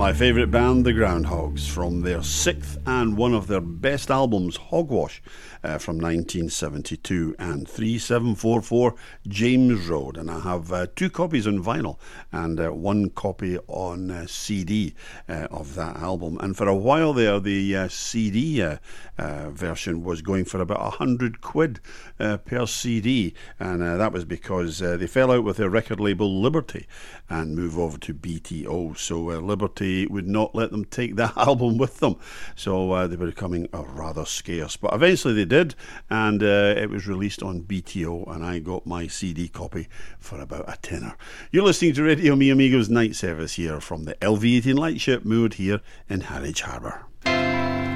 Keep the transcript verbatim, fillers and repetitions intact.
My favourite band, the Groundhogs, from their sixth and one of their best albums, Hogwash, uh, from nineteen seventy-two, and three seven four four James Road. And I have uh, two copies on vinyl and uh, one copy on uh, C D uh, of that album. And for a while there, the uh, C D uh, uh, version was going for about a hundred quid uh, per C D, and uh, that was because uh, they fell out with their record label Liberty and moved over to B T O. So uh, Liberty would not let them take that album with them, so uh, they were becoming uh, rather scarce. But eventually they did, and uh, it was released on B T O, and I got my C D copy for about a tenner. You're listening to Radio Me Amigos Night Service here from the L V eighteen Lightship moored here in Harwich Harbour.